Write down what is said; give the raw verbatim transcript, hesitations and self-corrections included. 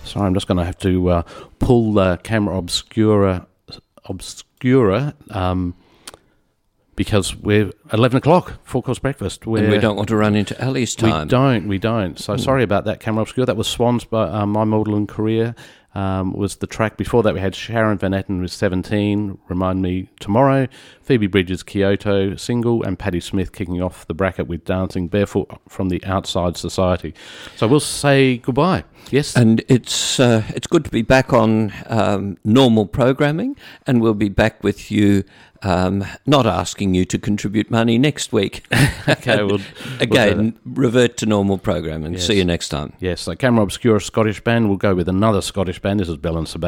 Sorry, I'm just going to have to uh, pull the camera obscura, obscura um, because we're eleven o'clock, four-course breakfast. We're, and we don't want to run into Ali's time. We don't, we don't. So mm. sorry about that, camera obscura. That was Swans by uh, My Magdalen Career. Um, was the track. Before that we had Sharon Van Etten with seventeen, Remind Me Tomorrow, Phoebe Bridgers' Kyoto single, and Patti Smith kicking off the bracket with Dancing Barefoot from the Outside Society. So we'll say goodbye. Yes. And it's uh, it's good to be back on um, normal programming, and we'll be back with you, um, not asking you to contribute money next week. Okay, we'll, Again, we'll revert to normal programming. Yes. See you next time. Yes, so Camera Obscura Scottish band. We'll go with another Scottish band. This is Bell and Sebastian.